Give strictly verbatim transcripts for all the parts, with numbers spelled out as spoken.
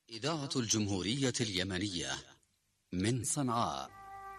إذاعة الجمهورية اليمنية من صنعاء.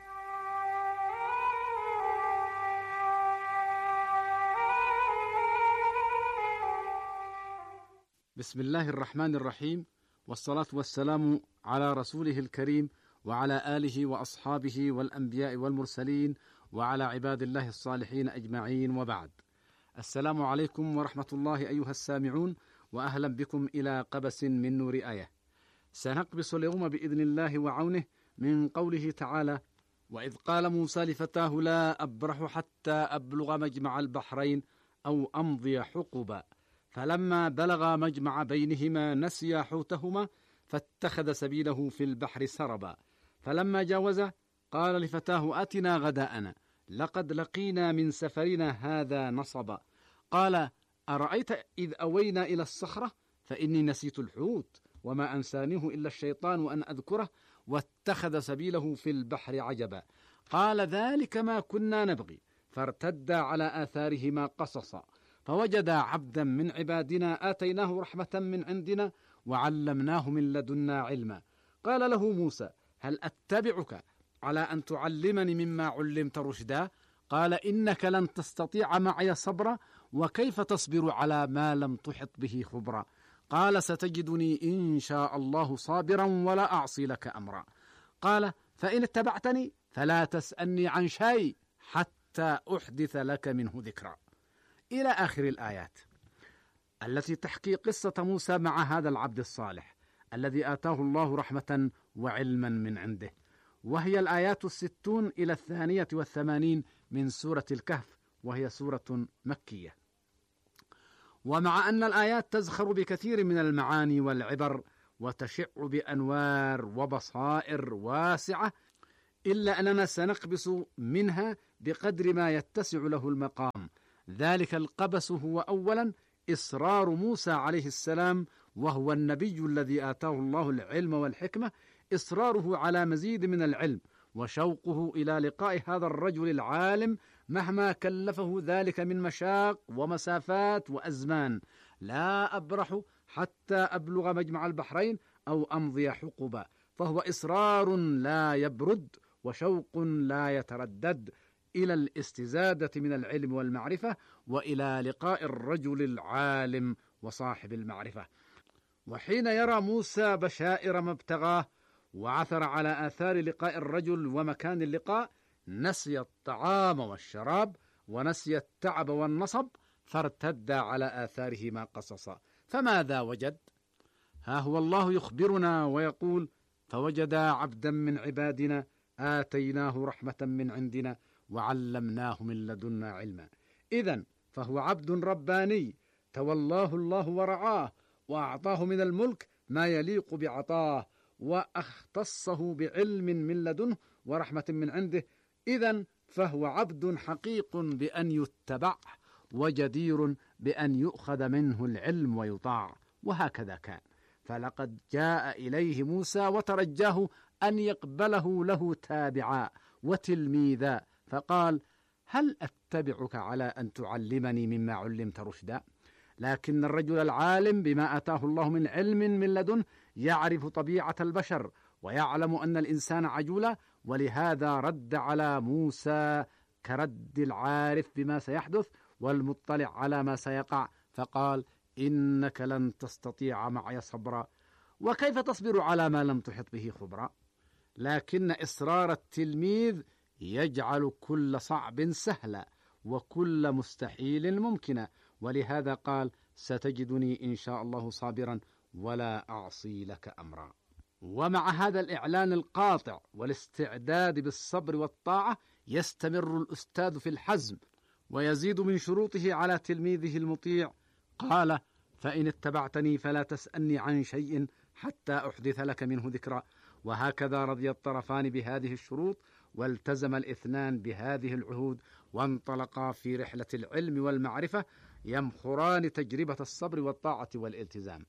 بسم الله الرحمن الرحيم، والصلاة والسلام على رسوله الكريم وعلى آله وأصحابه والأنبياء والمرسلين وعلى عباد الله الصالحين أجمعين، وبعد. السلام عليكم ورحمة الله أيها السامعون، وأهلا بكم إلى قبس من نور آية. سنقبس اليوم بإذن الله وعونه من قوله تعالى: وإذ قال موسى لفتاه لا أبرح حتى أبلغ مجمع البحرين أو أمضي حقبا فلما بلغ مجمع بينهما نسيا حوتهما فاتخذ سبيله في البحر سربا فلما جاوز قال لفتاه أتنا غداءنا لقد لقينا من سفرنا هذا نصبا قال أرأيت إذ أوينا إلى الصخرة فإني نسيت الحوت وما أنسانيه إلا الشيطان أن أذكره واتخذ سبيله في البحر عجبا قال ذلك ما كنا نبغي فارتدا على آثارهما قصصا فوجدا عبدا من عبادنا آتيناه رحمة من عندنا وعلمناه من لدنا علما قال له موسى هل أتبعك على أن تعلمني مما علمت رشدا قال إنك لن تستطيع معي صبرا وكيف تصبر على ما لم تحط به خبرا قال ستجدني إن شاء الله صابرا ولا أعصي لك أمرا قال فإن اتبعتني فلا تسألني عن شيء حتى أحدث لك منه ذكرا، إلى آخر الآيات التي تحكي قصة موسى مع هذا العبد الصالح الذي آتاه الله رحمة وعلما من عنده، وهي الآيات الستون إلى الثانية والثمانين من سورة الكهف، وهي سورة مكية. ومع أن الآيات تزخر بكثير من المعاني والعبر وتشع بأنوار وبصائر واسعة، إلا أننا سنقبس منها بقدر ما يتسع له المقام. ذلك القبس هو أولا إصرار موسى عليه السلام، وهو النبي الذي آتاه الله العلم والحكمة، إصراره على مزيد من العلم وشوقه إلى لقاء هذا الرجل العالم مهما كلفه ذلك من مشاق ومسافات وأزمان. لا أبرح حتى أبلغ مجمع البحرين أو أمضي حقبا، فهو إصرار لا يبرد وشوق لا يتردد إلى الاستزادة من العلم والمعرفة وإلى لقاء الرجل العالم وصاحب المعرفة. وحين يرى موسى بشائر ما ابتغاه وعثر على آثار لقاء الرجل ومكان اللقاء نسي الطعام والشراب ونسي التعب والنصب فارتد على آثارهما قصصا. فماذا وجد؟ ها هو الله يخبرنا ويقول فوجدا عبدا من عبادنا آتيناه رحمة من عندنا وعلمناه من لدنا علما. إذن فهو عبد رباني تولاه الله ورعاه وأعطاه من الملك ما يليق بعطاه واختصه بعلم من لدنه ورحمة من عنده. إذن فهو عبد حقيق بأن يتبع وجدير بأن يؤخذ منه العلم ويطاع، وهكذا كان. فلقد جاء إليه موسى وترجاه أن يقبله له تابعا وتلميذا، فقال هل أتبعك على أن تعلمني مما علمت رشدا؟ لكن الرجل العالم بما آتاه الله من علم من لدنه يعرف طبيعة البشر ويعلم أن الإنسان عجولة، ولهذا رد على موسى كرد العارف بما سيحدث والمطلع على ما سيقع، فقال إنك لن تستطيع معي صبرا وكيف تصبر على ما لم تحط به خبرا. لكن إصرار التلميذ يجعل كل صعب سهلا وكل مستحيل ممكنا، ولهذا قال ستجدني إن شاء الله صابرا ولا أعصي لك أمرا. ومع هذا الإعلان القاطع والاستعداد بالصبر والطاعة يستمر الأستاذ في الحزم ويزيد من شروطه على تلميذه المطيع. قال فإن اتبعتني فلا تسألني عن شيء حتى أحدث لك منه ذكرا. وهكذا رضي الطرفان بهذه الشروط والتزم الاثنان بهذه العهود وانطلقا في رحلة العلم والمعرفة يمخران تجربة الصبر والطاعة والالتزام.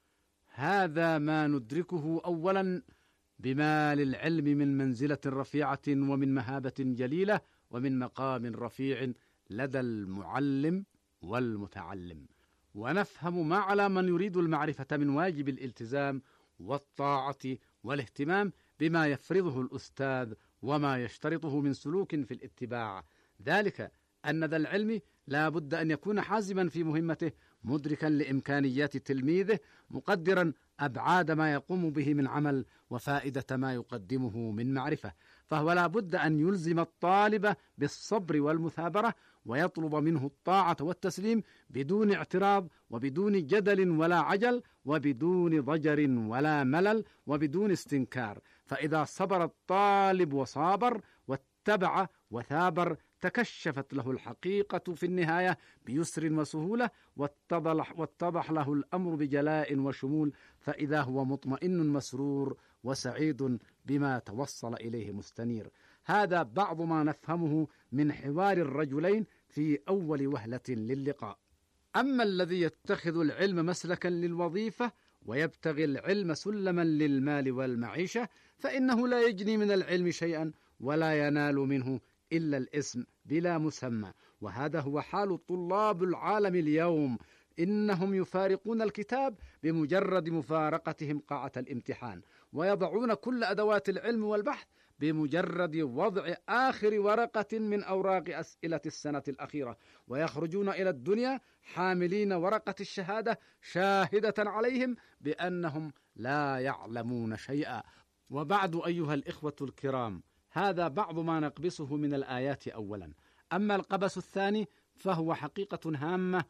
هذا ما ندركه أولا بما للعلم من منزلة رفيعة ومن مهابة جليلة ومن مقام رفيع لدى المعلم والمتعلم، ونفهم ما على من يريد المعرفة من واجب الالتزام والطاعة والاهتمام بما يفرضه الأستاذ وما يشترطه من سلوك في الاتباع، ذلك أن ذا العلم لا بد أن يكون حازما في مهمته، مدركا لإمكانيات تلميذه، مقدرا أبعاد ما يقوم به من عمل وفائدة ما يقدمه من معرفة، فهو لا بد أن يلزم الطالب بالصبر والمثابرة، ويطلب منه الطاعة والتسليم بدون اعتراض وبدون جدل ولا عجل، وبدون ضجر ولا ملل، وبدون استنكار. فإذا صبر الطالب وصابر واتبع وثابر تكشفت له الحقيقة في النهاية بيسر وسهولة، واتضح, واتضح له الأمر بجلاء وشمول، فإذا هو مطمئن مسرور وسعيد بما توصل إليه مستنير. هذا بعض ما نفهمه من حوار الرجلين في أول وهلة للقاء. أما الذي يتخذ العلم مسلكا للوظيفة ويبتغي العلم سلما للمال والمعيشة، فإنه لا يجني من العلم شيئا ولا ينال منه إلا الاسم بلا مسمى، وهذا هو حال طلاب العالم اليوم. إنهم يفارقون الكتاب بمجرد مفارقتهم قاعة الامتحان، ويضعون كل أدوات العلم والبحث بمجرد وضع آخر ورقة من أوراق أسئلة السنة الأخيرة، ويخرجون إلى الدنيا حاملين ورقة الشهادة شاهدة عليهم بأنهم لا يعلمون شيئا. وبعد أيها الإخوة الكرام، هذا بعض ما نقبسه من الآيات أولا. أما القبس الثاني فهو حقيقة هامة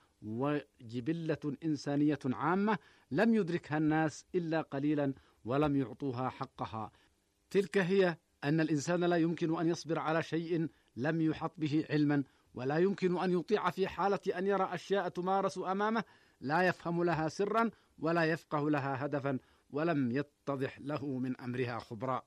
وجبلة إنسانية عامة لم يدركها الناس إلا قليلا ولم يعطوها حقها. تلك هي أن الإنسان لا يمكن أن يصبر على شيء لم يحط به علما، ولا يمكن أن يطيع في حالة أن يرى أشياء تمارس أمامه لا يفهم لها سرا ولا يفقه لها هدفا ولم يتضح له من أمرها خبراء.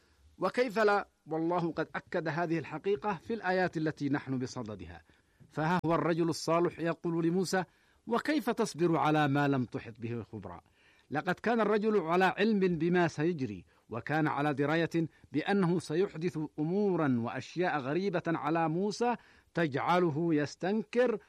وكيف لا، والله قد أكد هذه الحقيقة في الآيات التي نحن بصددها. فها هو الرجل الصالح يقول لموسى: وكيف تصبر على ما لم تحط به خبرا؟ لقد كان الرجل على علم بما سيجري، وكان على دراية بأنه سيحدث أمورا وأشياء غريبة على موسى تجعله يستنكر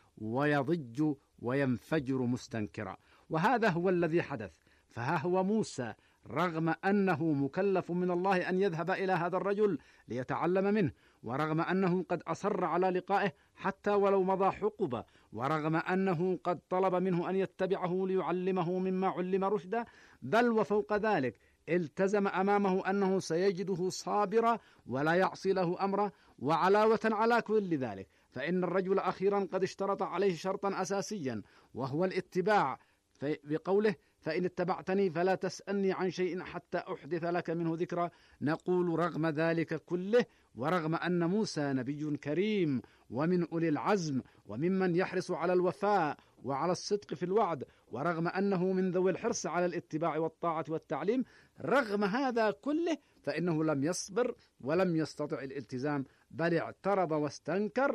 ويضج وينفجر مستنكرا، وهذا هو الذي حدث. فها هو موسى رغم أنه مكلف من الله أن يذهب إلى هذا الرجل ليتعلم منه، ورغم أنه قد أصر على لقائه حتى ولو مضى حقبة، ورغم أنه قد طلب منه أن يتبعه ليعلمه مما علم رشدا، بل وفوق ذلك التزم أمامه أنه سيجده صابرا ولا يعصي له أمره. وعلاوة على كل ذلك فإن الرجل أخيرا قد اشترط عليه شرطا أساسيا، وهو الاتباع، بقوله: فإن اتبعتني فلا تسألني عن شيء حتى أحدث لك منه ذكرى. نقول رغم ذلك كله، ورغم أن موسى نبي كريم ومن أولي العزم وممن يحرص على الوفاء وعلى الصدق في الوعد، ورغم أنه من ذوي الحرص على الاتباع والطاعة والتعليم، رغم هذا كله فإنه لم يصبر ولم يستطع الالتزام، بل اعترض واستنكر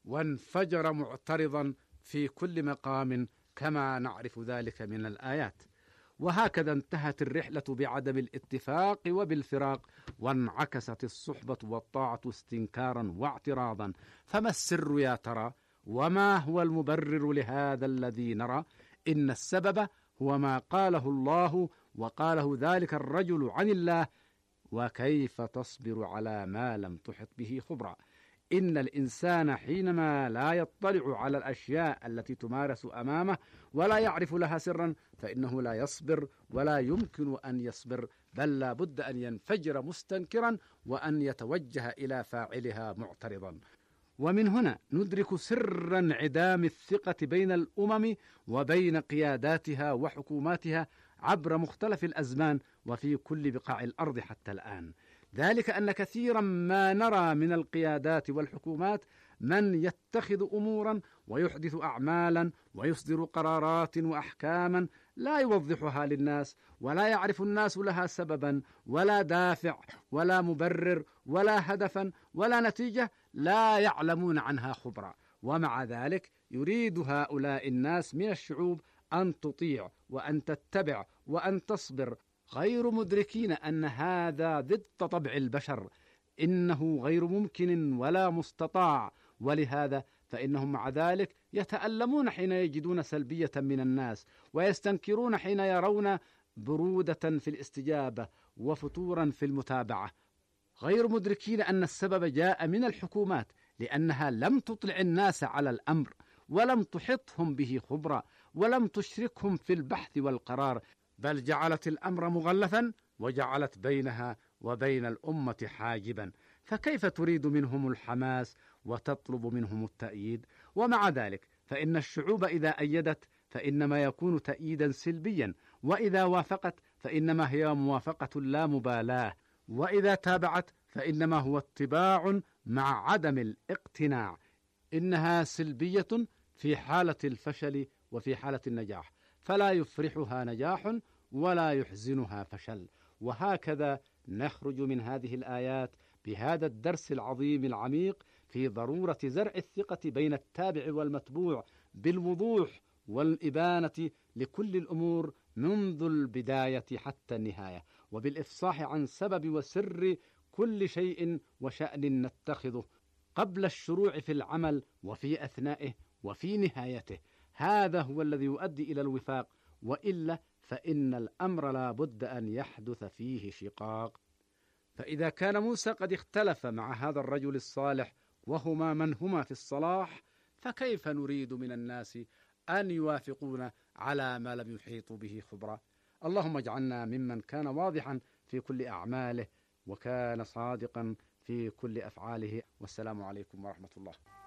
وانفجر معترضا في كل مقام كما نعرف ذلك من الآيات. وهكذا انتهت الرحلة بعدم الاتفاق وبالفراق، وانعكست الصحبة والطاعة استنكارا واعتراضا. فما السر يا ترى؟ وما هو المبرر لهذا الذي نرى؟ إن السبب هو ما قاله الله وقاله ذلك الرجل عن الله: وكيف تصبر على ما لم تحط به خبرا؟ إن الإنسان حينما لا يطلع على الأشياء التي تمارس أمامه ولا يعرف لها سرا فإنه لا يصبر ولا يمكن أن يصبر، بل لا بد أن ينفجر مستنكرا وأن يتوجه إلى فاعلها معترضا. ومن هنا ندرك سر انعدام الثقة بين الأمم وبين قياداتها وحكوماتها عبر مختلف الأزمان وفي كل بقاع الأرض حتى الآن. ذلك أن كثيرا ما نرى من القيادات والحكومات من يتخذ أمورا ويحدث أعمالا ويصدر قرارات وأحكاما لا يوضحها للناس، ولا يعرف الناس لها سببا ولا دافع ولا مبرر ولا هدفا ولا نتيجة، لا يعلمون عنها خبرا. ومع ذلك يريد هؤلاء الناس من الشعوب أن تطيع وأن تتبع وأن تصبر، غير مدركين أن هذا ضد طبع البشر، إنه غير ممكن ولا مستطاع. ولهذا فإنهم مع ذلك يتألمون حين يجدون سلبية من الناس، ويستنكرون حين يرون برودة في الاستجابة وفتورا في المتابعة، غير مدركين أن السبب جاء من الحكومات، لأنها لم تطلع الناس على الأمر، ولم تحطهم به خبرة، ولم تشركهم في البحث والقرار، بل جعلت الأمر مغلفا، وجعلت بينها وبين الأمة حاجبا. فكيف تريد منهم الحماس وتطلب منهم التأييد؟ ومع ذلك فإن الشعوب إذا أيدت فإنما يكون تأييدا سلبيا، وإذا وافقت فإنما هي موافقة لا مبالاة، وإذا تابعت فإنما هو اتباع مع عدم الاقتناع. إنها سلبية في حالة الفشل وفي حالة النجاح، فلا يفرحها نجاح ولا يحزنها فشل. وهكذا نخرج من هذه الآيات بهذا الدرس العظيم العميق في ضرورة زرع الثقة بين التابع والمتبوع بالوضوح والإبانة لكل الأمور منذ البداية حتى النهاية، وبالإفصاح عن سبب وسر كل شيء وشأن نتخذه قبل الشروع في العمل وفي أثنائه وفي نهايته. هذا هو الذي يؤدي إلى الوفاق، وإلا فإن الأمر لا بد أن يحدث فيه شقاق. فإذا كان موسى قد اختلف مع هذا الرجل الصالح وهما من هما في الصلاح، فكيف نريد من الناس أن يوافقون على ما لم يحيطوا به خبرا؟ اللهم اجعلنا ممن كان واضحا في كل أعماله وكان صادقا في كل أفعاله. والسلام عليكم ورحمة الله.